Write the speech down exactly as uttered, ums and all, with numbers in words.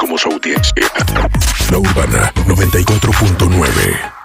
como su audiencia. La Urbana noventa y cuatro punto nueve.